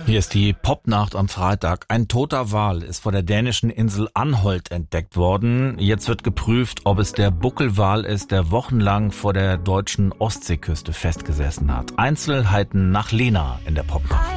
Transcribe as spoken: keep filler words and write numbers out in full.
Hier ist die Popnacht am Freitag. Ein toter Wal ist vor der dänischen Insel Anholt entdeckt worden. Jetzt wird geprüft, ob es der Buckelwal ist, der wochenlang vor der deutschen Ostseeküste festgesessen hat. Einzelheiten nach Lena in der Popnacht.